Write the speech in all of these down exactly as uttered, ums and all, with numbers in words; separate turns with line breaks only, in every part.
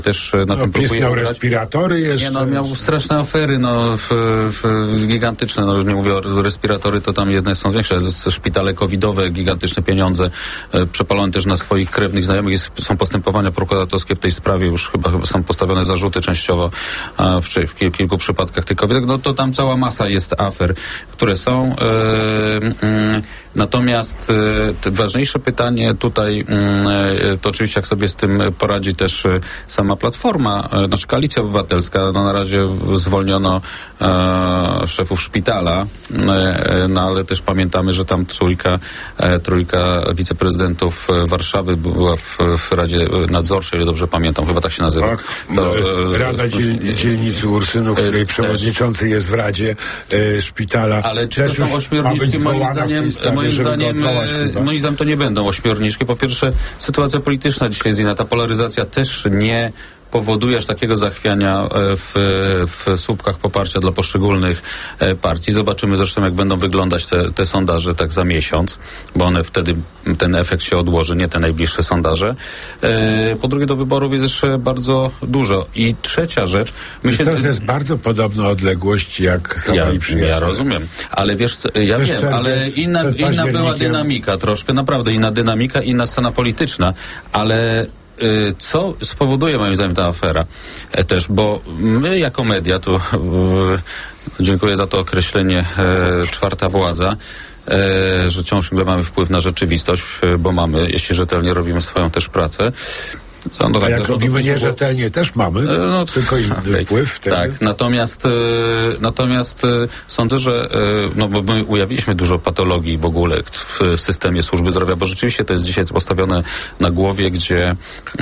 też na
no,
tym próbuje
miał
grać.
respiratory jeszcze.
Nie, no, miał straszne afery, no, w, w, gigantyczne, no już nie mówię o respiratory, to tam jedne są większe, szpitale covidowe, gigantyczne pieniądze, e, przepalone też na swoich krewnych znajomych. Jest, są postępowania prokuratorskie w tej sprawie, już chyba, chyba są postawione zarzuty częściowo e, w, w kil, kilku przypadkach tych covidowych. No to tam cała masa jest afer, które są. E, mm, natomiast e, ważniejsze pytanie tutaj, e, to oczywiście jak sobie z tym poradzi też e, sama Platforma, e, znaczy Koalicja Obywatelska. No na razie zwolniono e, szefów szpitala, e, no ale też pamiętamy, że tam trójka, e, trójka wiceprezydentów Warszawy była w, w Radzie Nadzorczej, ile dobrze pamiętam, chyba tak się nazywa.
Tak,
to,
e, Rada dziel, Dzielnicy Ursynu, której
e,
przewodniczący jest w Radzie e, szpitala.
Ale czy to są ośmiorniczki? Moim zdaniem,
sprawie,
moim zdaniem,
e,
moim zdaniem to nie będą ośmiorniczki. Po pierwsze, sytuacja polityczna dzisiaj jest inna. Ta polaryzacja też nie powoduje aż takiego zachwiania w, w słupkach poparcia dla poszczególnych partii. Zobaczymy zresztą, jak będą wyglądać te, te sondaże tak za miesiąc, bo one wtedy, ten efekt się odłoży, nie te najbliższe sondaże. Po drugie, do wyborów jest jeszcze bardzo dużo. I trzecia rzecz...
Myślę, to jest bardzo podobna odległość jak Sowa
ja,
i Przyjaciele.
Ja rozumiem, ale wiesz, ja
Też
wiem,
czerwiec,
ale inna, inna była dynamika troszkę, naprawdę inna dynamika, inna scena polityczna, ale co spowoduje moim zdaniem ta afera e, też, bo my jako media, tu e, dziękuję za to określenie e, czwarta władza, e, że ciągle mamy wpływ na rzeczywistość, e, bo mamy, jeśli rzetelnie robimy swoją też pracę. No, no,
A
tak,
jak robimy nierzetelnie, też mamy,
no,
tylko inny
okay.
wpływ wtedy.
Tak, natomiast, e, natomiast e, sądzę, że e, no, bo my ujawniliśmy dużo patologii w ogóle w, w systemie służby zdrowia, bo rzeczywiście to jest dzisiaj postawione na głowie, gdzie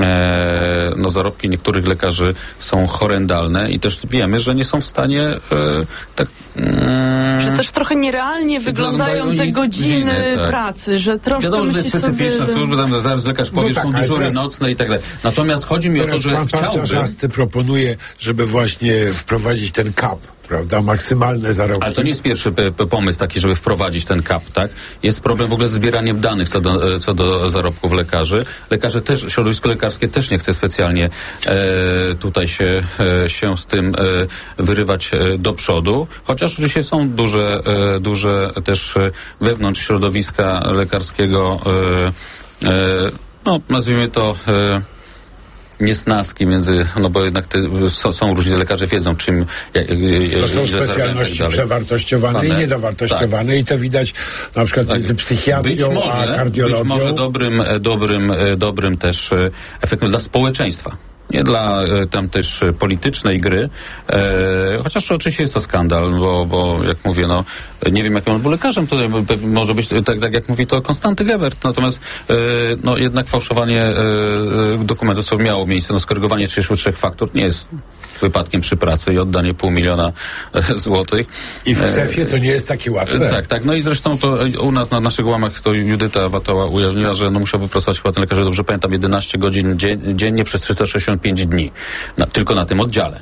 e, no, zarobki niektórych lekarzy są horrendalne i też wiemy, że nie są w stanie e, tak... Mm,
że też trochę nierealnie wyglądają, wyglądają te godziny, godziny tak. pracy, że troszkę
wiadomo, że to jest specyficzna sobie... służba, tam zaraz lekarz powie, no tak, są dyżury teraz... nocne i tak dalej. Natomiast chodzi mi o to, że
pan
chciałbym...
Czasty proponuje, żeby właśnie wprowadzić ten kap, prawda, maksymalne zarobki.
Ale to nie jest pierwszy p- p- pomysł taki, żeby wprowadzić ten kap, tak? Jest problem w ogóle z zbieraniem danych co do, co do zarobków lekarzy. Lekarze też, środowisko lekarskie też nie chce specjalnie e, tutaj się, e, się z tym e, wyrywać e, do przodu, chociaż oczywiście są duże, e, duże też e, wewnątrz środowiska lekarskiego e, e, no, nazwijmy to e, niesnaski między, no bo jednak te, są, są różni lekarze, wiedzą czym... Jak,
to są specjalności tak przewartościowane i niedowartościowane tak. I to widać na przykład tak. między psychiatrią
może,
a kardiologią.
Być może dobrym, dobrym, dobrym też efektem dla społeczeństwa. Nie dla e, tam też e, politycznej gry, e, chociaż oczywiście jest to skandal, bo, bo jak mówię, no nie wiem, jakim on był lekarzem, to może być tak, tak jak mówi to Konstanty Gebert, natomiast e, no jednak fałszowanie e, dokumentów, co miało miejsce, no skorygowanie trzydziestu trzech faktur nie jest wypadkiem przy pracy i oddanie pół miliona e, złotych.
I w Ksefie to nie jest takie łatwe.
E, tak, tak, no i zresztą to u nas na naszych łamach to Judyta Watoła ujawniła, że no musiałby pracować chyba ten lekarz, dobrze pamiętam, jedenaście godzin dzien, dziennie przez trzysta sześćdziesiąt pięć dni. Na, tylko na tym oddziale.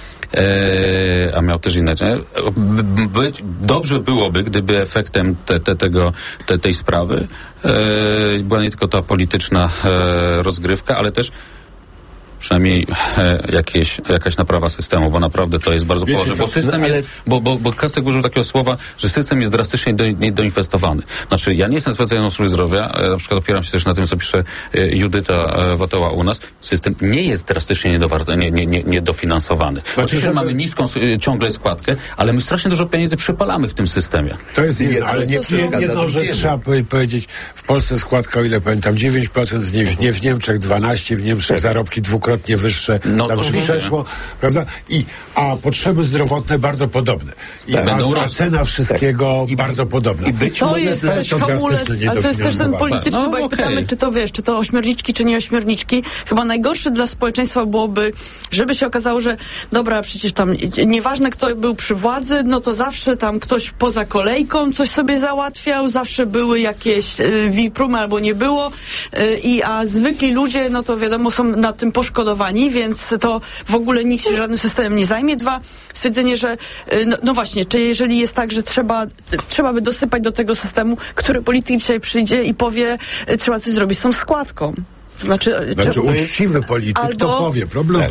E, a miał też inne. By, dobrze byłoby, gdyby efektem te, te, tego, te, tej sprawy e, była nie tylko ta polityczna e, rozgrywka, ale też przynajmniej e, jakieś, jakaś naprawa systemu, bo naprawdę to jest bardzo poważne. Bo system no, ale... jest, bo, bo, bo Kastek użył takiego słowa, że system jest drastycznie do, nie, doinwestowany. Znaczy, ja nie jestem specjalistą służby zdrowia, e, na przykład opieram się też na tym, co pisze e, Judyta e, Watoła u nas. System nie jest drastycznie niedowar- nie, nie, nie, niedofinansowany. Znaczy, Oczywiście żeby... mamy niską e, ciągle składkę, ale my strasznie dużo pieniędzy przepalamy w tym systemie.
To jest jedno, ale nie, nie, jedno, że trzeba powiedzieć, w Polsce składka, o ile pamiętam, dziewięć procent, w, nie, w, w Niemczech dwanaście procent, w Niemczech tak. zarobki dwukrotnie wyższe,
no,
tam się przeszło, prawda? I, a potrzeby zdrowotne bardzo podobne. I
tak.
a, a cena wszystkiego tak. bardzo podobna.
I być to jest też hamulec, ale to jest też ten polityczny, no, bo jak okay. pytamy, czy to wiesz, czy to ośmiorniczki, czy nie ośmiorniczki, chyba najgorsze dla społeczeństwa byłoby, żeby się okazało, że dobra, przecież tam nieważne kto był przy władzy, no to zawsze tam ktoś poza kolejką coś sobie załatwiał, zawsze były jakieś y, wiprumy albo nie było y, i a zwykli ludzie, no to wiadomo, są na tym poszkodowani, więc to w ogóle nikt się żadnym systemem nie zajmie. Dwa, stwierdzenie, że no, no właśnie, czy jeżeli jest tak, że trzeba, trzeba by dosypać do tego systemu, który polityk dzisiaj przyjdzie i powie, trzeba coś zrobić z tą składką. Znaczy,
znaczy uczciwy polityk
albo,
to powie. Problem